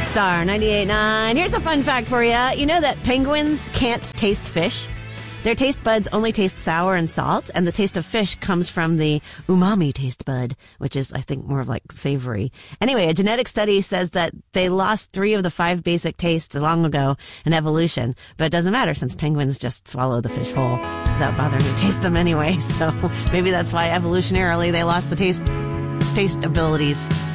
Star 98.9. Here's a fun fact for you. You know that penguins can't taste fish? Their taste buds only taste sour and salt, and the taste of fish comes from the umami taste bud, which is, I think, more of like savory. Anyway, a genetic study says that they lost 3 of the 5 basic tastes long ago in evolution, but it doesn't matter since penguins just swallow the fish whole without bothering to taste them anyway. So maybe that's why evolutionarily they lost the taste abilities.